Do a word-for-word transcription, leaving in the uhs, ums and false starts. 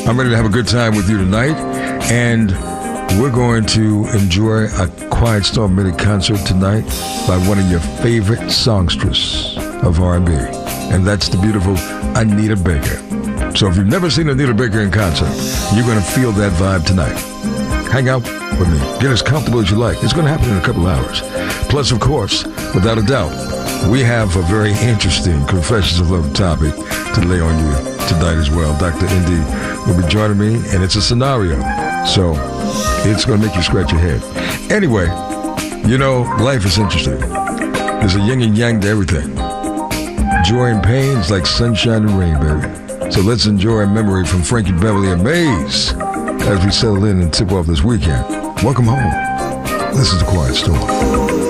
I'm ready to have a good time with you tonight, and we're going to enjoy a Quiet Storm mini concert tonight by one of your favorite songstresses of R and B, and that's the beautiful Anita Baker. So if you've never seen Anita Baker in concert, you're going to feel that vibe tonight. Hang out with me. Get as comfortable as you like. It's going to happen in a couple hours. Plus, of course, without a doubt, we have a very interesting Confessions of Love topic to lay on you tonight as well. Doctor Indy will be joining me, and it's a scenario. So it's going to make you scratch your head. Anyway, you know, life is interesting. There's a yin and yang to everything. Joy and pain is like sunshine and rain, baby. So let's enjoy a memory from Frankie Beverly and Maze as we settle in and tip off this weekend. Welcome home. This is The Quiet Storm.